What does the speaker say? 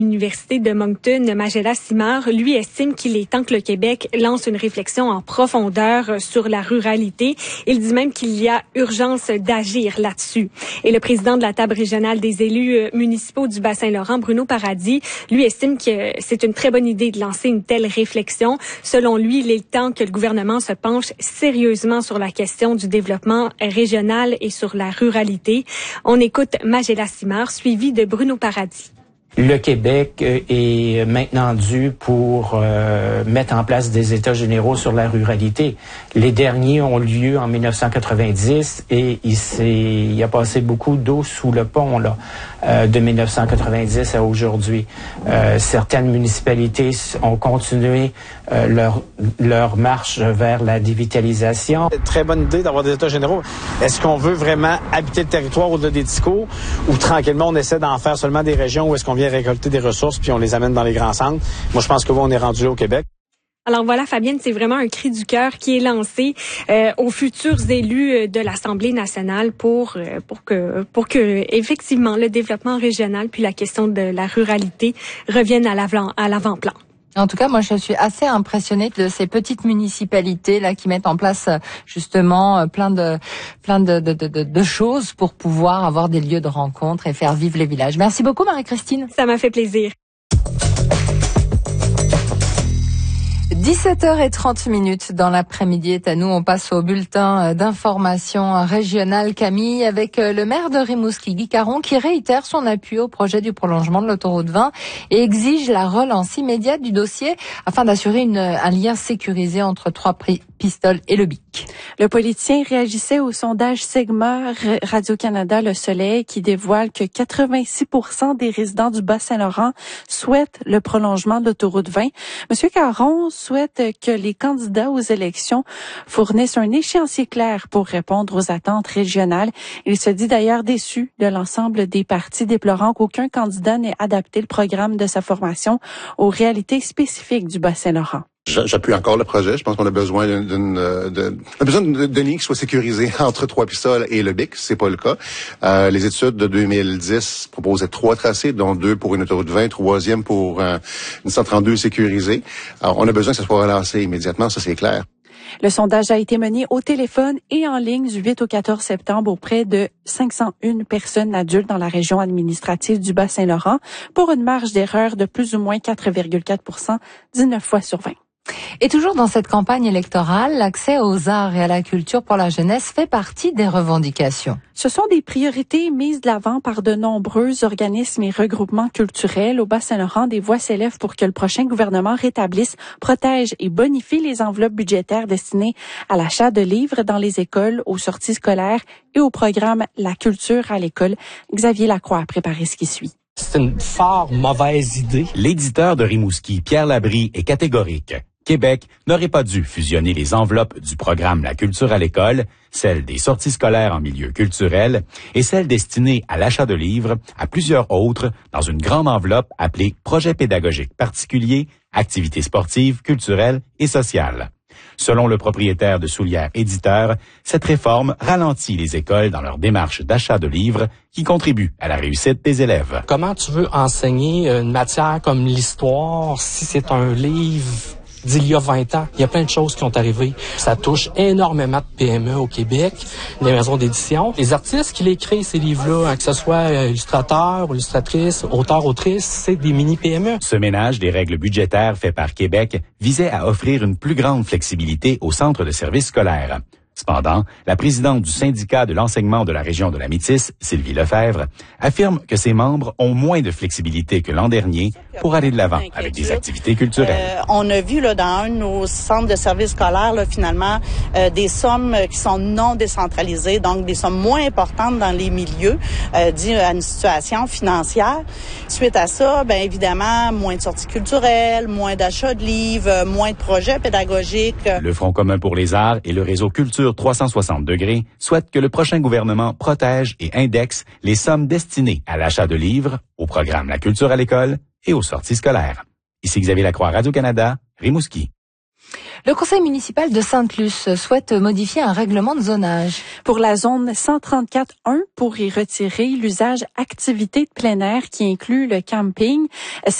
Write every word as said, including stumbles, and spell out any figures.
L'Université de Moncton, Magela Simard, lui estime qu'il est temps que le Québec lance une réflexion en profondeur sur la ruralité. Il dit même qu'il y a urgence d'agir là-dessus. Et le président de la table régionale des élus municipaux du Bas-Saint-Laurent, Bruno Paradis, lui estime que c'est une très bonne idée de lancer une telle réflexion. Selon lui, il est temps que le gouvernement se penche sérieusement sur la question du développement régional et sur la ruralité. On écoute Magela Simard, suivi de Bruno Paradis. Le Québec est maintenant dû pour euh, mettre en place des États généraux sur la ruralité. Les derniers ont lieu en dix-neuf cent quatre-vingt-dix et il, s'est, il y a passé beaucoup d'eau sous le pont là, euh, de dix-neuf cent quatre-vingt-dix à aujourd'hui. Euh, certaines municipalités ont continué euh, leur, leur marche vers la dévitalisation. Très bonne idée d'avoir des États généraux. Est-ce qu'on veut vraiment habiter le territoire au-delà des discours ou tranquillement on essaie d'en faire seulement des régions où est-ce qu'on vient récolter des ressources puis on les amène dans les grands centres? Moi, je pense que vous, on est rendu là au Québec. Alors voilà, Fabienne, c'est vraiment un cri du cœur qui est lancé euh, aux futurs élus de l'Assemblée nationale pour euh, pour que pour que effectivement le développement régional puis la question de la ruralité reviennent à l'avant à l'avant-plan. En tout cas, moi, je suis assez impressionnée de ces petites municipalités là qui mettent en place justement plein de plein de, de, de, de choses pour pouvoir avoir des lieux de rencontre et faire vivre les villages. Merci beaucoup, Marie-Christine. Ça m'a fait plaisir. dix-sept heures trente dans l'après-midi est à nous. On passe au bulletin d'information régionale, Camille, avec le maire de Rimouski, Guy Caron, qui réitère son appui au projet du prolongement de l'autoroute vingt et exige la relance immédiate du dossier afin d'assurer une, un lien sécurisé entre Trois-Pistoles et le Bic. Le politicien réagissait au sondage Segma Radio-Canada Le Soleil qui dévoile que quatre-vingt-six pour cent des résidents du Bas-Saint-Laurent souhaitent le prolongement de l'autoroute vingt. Monsieur Caron souhaite que les candidats aux élections fournissent un échéancier clair pour répondre aux attentes régionales. Il se dit d'ailleurs déçu de l'ensemble des partis, déplorant qu'aucun candidat n'ait adapté le programme de sa formation aux réalités spécifiques du Bas-Saint-Laurent. J'appuie encore le projet. Je pense qu'on a besoin d'une, de, on a besoin d'une ligne qui soit sécurisée entre Trois-Pistoles et le Bic. C'est pas le cas. Euh, les études de deux mille dix proposaient trois tracés, dont deux pour une autoroute vingt, troisième pour euh, une cent trente-deux sécurisée. Alors, on a besoin que ça soit relancé immédiatement. Ça, c'est clair. Le sondage a été mené au téléphone et en ligne du huit au quatorze septembre auprès de cinq cent une personnes adultes dans la région administrative du Bas-Saint-Laurent pour une marge d'erreur de plus ou moins quatre virgule quatre pour cent, dix-neuf fois sur vingt. Et toujours dans cette campagne électorale, l'accès aux arts et à la culture pour la jeunesse fait partie des revendications. Ce sont des priorités mises de l'avant par de nombreux organismes et regroupements culturels. Au Bas-Saint-Laurent, des voix s'élèvent pour que le prochain gouvernement rétablisse, protège et bonifie les enveloppes budgétaires destinées à l'achat de livres dans les écoles, aux sorties scolaires et au programme La culture à l'école. Xavier Lacroix a préparé ce qui suit. C'est une fort mauvaise idée. L'éditeur de Rimouski, Pierre Labrie, est catégorique. Québec n'aurait pas dû fusionner les enveloppes du programme La culture à l'école, celles des sorties scolaires en milieu culturel et celles destinées à l'achat de livres à plusieurs autres dans une grande enveloppe appelée Projet pédagogique particulier, activités sportives, culturelles et sociales. Selon le propriétaire de Soulière Éditeur, cette réforme ralentit les écoles dans leur démarche d'achat de livres qui contribuent à la réussite des élèves. Comment tu veux enseigner une matière comme l'histoire si c'est un livre d'il y a vingt ans? Il y a plein de choses qui ont arrivé. Ça touche énormément de P M E au Québec, les maisons d'édition. Les artistes qui les créent, ces livres-là, hein, que ce soit illustrateurs, illustratrices, auteurs, autrices, c'est des mini-P M E. Ce ménage des règles budgétaires fait par Québec visait à offrir une plus grande flexibilité aux centres de services scolaires. Cependant, la présidente du syndicat de l'enseignement de la région de la Métis, Sylvie Lefebvre, affirme que ses membres ont moins de flexibilité que l'an dernier pour aller de l'avant avec des activités culturelles. Euh, on a vu là dans un de nos centres de services scolaires là, finalement euh, des sommes qui sont non décentralisées, donc des sommes moins importantes dans les milieux euh, dues à une situation financière. Suite à ça, bien évidemment, moins de sorties culturelles, moins d'achats de livres, moins de projets pédagogiques. Le Front commun pour les arts et le réseau Culture trois cent soixante degrés souhaitent que le prochain gouvernement protège et indexe les sommes destinées à l'achat de livres, au programme La culture à l'école et aux sorties scolaires. Ici Xavier Lacroix, Radio-Canada, Rimouski. Le conseil municipal de Sainte-Luce souhaite modifier un règlement de zonage. Pour la zone cent trente-quatre un, pour y retirer l'usage activité de plein air qui inclut le camping.